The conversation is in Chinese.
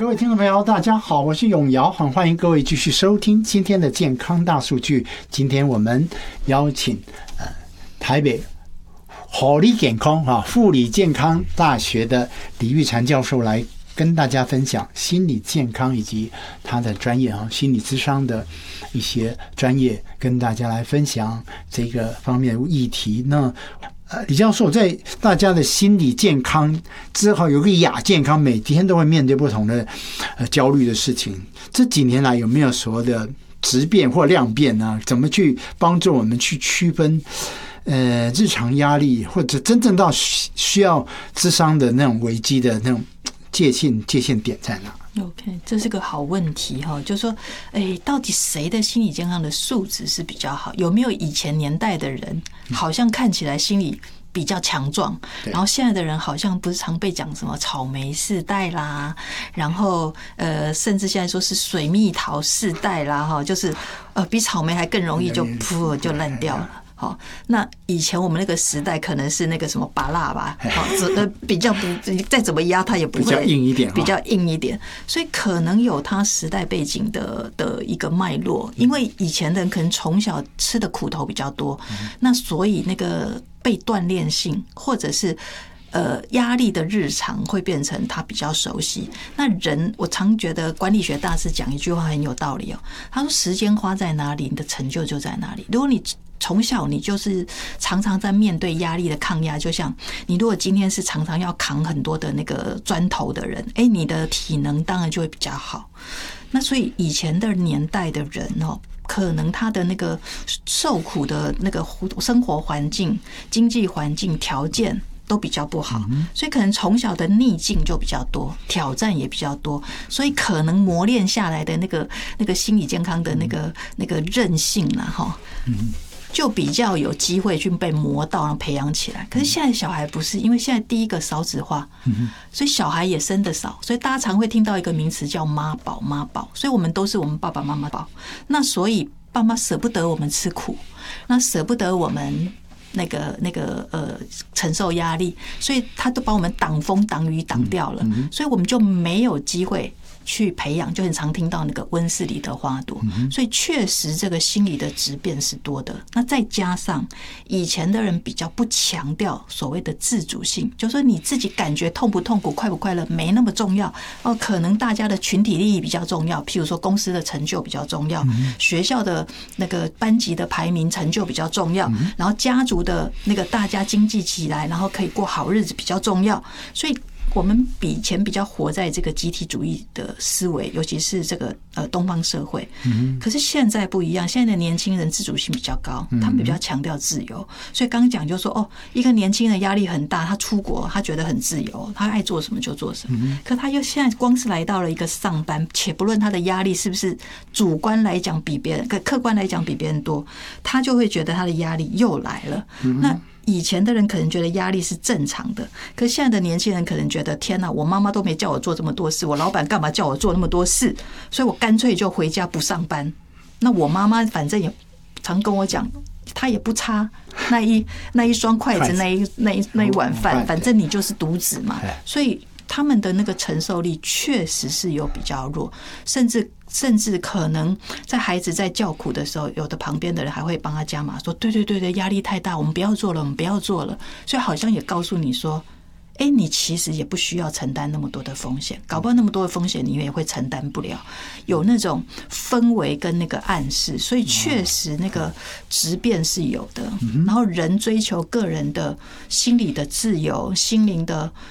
各位听众朋友大家好，我是永尧，很欢迎各位继续收听今天的健康大数据。今天我们邀请台北护理健康护理健康大学的李玉婵教授来跟大家分享心理健康以及他的专业心理咨商的一些专业，跟大家来分享这个方面的议题。那李教授在大家的心理健康之后，有个亚健康，每天都会面对不同的焦虑的事情。这几年来有没有所谓的质变或量变呢？怎么去帮助我们去区分日常压力，或者真正到需要咨商的那种危机的那种界限点在哪？ OK， 这是个好问题哈，就是说，到底谁的心理健康的素质是比较好？有没有以前年代的人好像看起来心理比较强壮，然后现在的人好像不是常被讲什么草莓世代啦，然后甚至现在说是水蜜桃世代啦哈，就是比草莓还更容易就噗就烂掉了。好，那以前我们那个时代可能是那个什么芭乐吧，比较不再怎么压它也不会，比较硬一点，比较硬一点，所以可能有它时代背景的一个脉络。因为以前的人可能从小吃的苦头比较多，那所以那个被锻炼性或者是压力的日常会变成他比较熟悉。那人，我常觉得管理学大师讲一句话很有道理哦，他说时间花在哪里，你的成就就在哪里。如果你从小你就是常常在面对压力的抗压，就像你如果今天是常常要扛很多的那个砖头的人，你的体能当然就会比较好。那所以以前的年代的人哦，可能他的那个受苦的那个生活环境、经济环境条件都比较不好，所以可能从小的逆境就比较多，挑战也比较多，所以可能磨练下来的那个心理健康的那个韧性啦哈，就比较有机会去被磨到，然后培养起来。可是现在小孩不是，因为现在第一个少子化，所以小孩也生得少，所以大家常会听到一个名词叫妈宝，妈宝。所以我们都是我们爸爸妈妈宝，那所以爸妈舍不得我们吃苦，那舍不得我们承受压力，所以他都把我们挡风挡雨挡掉了，所以我们就没有机会去培养，就很常听到那个温室里的花朵，所以确实这个心理的质变是多的。那再加上以前的人比较不强调所谓的自主性，就是说你自己感觉痛不痛苦、快不快乐没那么重要哦，可能大家的群体利益比较重要，譬如说公司的成就比较重要，学校的那个班级的排名成就比较重要，然后家族的那个大家经济起来，然后可以过好日子比较重要，所以我们以前比较活在这个集体主义的思维，尤其是这个东方社会。可是现在不一样，现在的年轻人自主性比较高，他们比较强调自由。所以刚刚讲就说一个年轻人压力很大，他出国他觉得很自由，他爱做什么就做什么。可他又现在光是来到了一个上班，且不论他的压力是不是主观来讲比别人，客观来讲比别人多，他就会觉得他的压力又来了。那以前的人可能觉得压力是正常的，可是现在的年轻人可能觉得天哪，我妈妈都没叫我做这么多事，我老板干嘛叫我做那么多事，所以我干脆就回家不上班。那我妈妈反正也常跟我讲，她也不差那一双筷子，那一碗饭，反正你就是独子嘛，所以他们的那个承受力确实是有比较弱，甚至可能在孩子在叫苦的时候，有的旁边的人还会帮他加码，说对，压力太大，我们不要做了，所以好像也告诉你说，你其实也不需要承担那么多的风险，搞不好那么多的风险你也会承担不了，有那种氛围跟那个暗示，所以确实那个质变是有的。然后人追求个人的心理的自由、心灵的